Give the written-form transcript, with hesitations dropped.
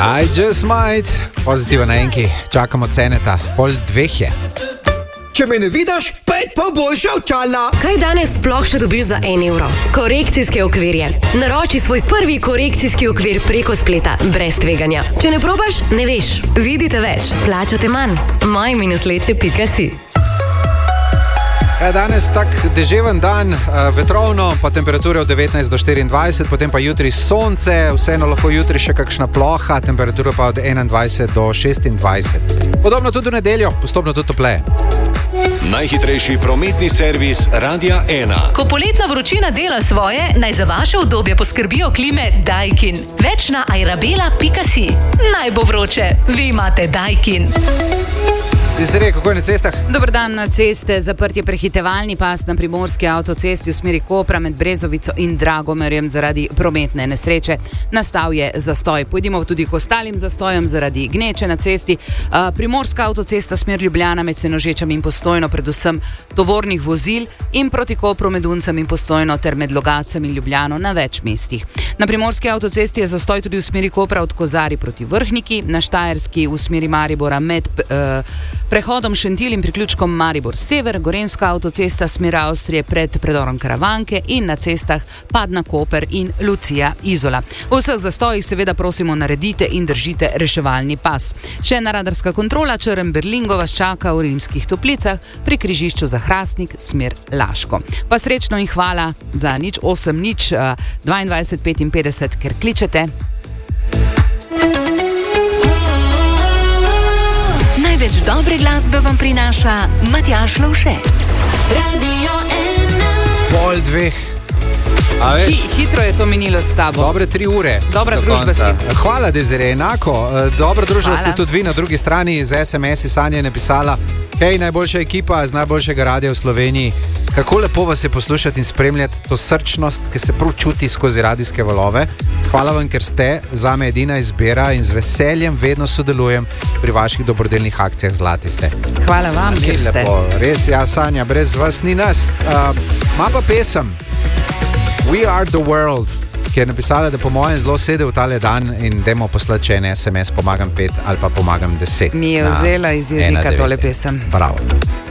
I just might. Pozitiva na enki. Čakamo ceneta. 1:30 je. Če me ne vidiš, pet pa boljša očala. Kaj danes sploh še dobiš za 1 evro? Korekcijske okvirje. Naroči svoj prvi korekcijski okvir preko spleta, brez tveganja. Če ne probaš, ne veš. Vidite več, plačate manj. moj-leče.si. Danes tak deževen dan, vetrovno, pa temperature od 19 do 24, potem pa jutri sonce, vseeno lahko jutri še kakšna ploha, temperatura pa od 21 do 26. Podobno tudi v nedeljo, postopno tudi topleje. Najhitrejši prometni servis Radia 1. Ko poletna vročina dela svoje, naj za vaše udobje poskrbijo klime Daikin. Več na airabela.si. Naj bo vroče, vi imate Daikin. Desiree, kako je na cestah? Dober dan na ceste. Zaprt je prehitevalni pas na primorski avtocesti v smeri Kopra med Brezovico in Dragomerjem zaradi prometne nesreče. Nastal je zastoj. Pojdimo tudi k ostalim zastojem zaradi gneče na cesti. Primorska avtocesta smer Ljubljana med Senožečem in Postojno, predvsem tovornih vozil, in proti Kopru med Uncem in Postojno ter med Logacem in Ljubljano na več mestih. Na primorski avtocesti je zastoj tudi v smeri Kopra od Kozari proti Vrhniki, na Štajerski v smeri Maribora med prehodom Šentilj in priključkom Maribor Sever, Gorenjska avtocesta smer Avstrije pred predorom Karavanke in na cestah Padna Koper in Lucija Izola. V vseh zastojih seveda prosimo naredite in držite reševalni pas. Še ena radarska kontrola Črn Berlingo vas čaka v Rimskih Toplicah pri križišču za Hrastnik smer Laško. Pa srečno in hvala za 08 22 55, ker kličete. Največ dobre glasbe vam prinaša Matjaž Lovše. Radio 1. 1:30. A veš? Hitro je to minilo s tabo. Dobre 3 ure. Dobra družba si. Hvala, Desiree, enako. Dobra družba ste tudi vi na drugi strani z SMS-i. Sanja je napisala: hej, najboljša ekipa z najboljšega radia v Sloveniji. Kako lepo vas je poslušati in spremljati to srčnost, ki se prav čuti skozi radijske valove. Hvala vam, ker ste zame edina izbira in z veseljem vedno sodelujem pri vaših dobrodelnih akcijah. Zlati ste. Hvala vam, ker ste. Lepo. Res, ja, Sanja, brez vas ni nas. Ima pa pesem We Are The World, ki je napisala, da po mojem zelo sede v tale dan in dajmo poslati če en SMS, pomagam 5 ali pa pomagam 10. Mi je vzela iz jezika tole pesem. Bravo.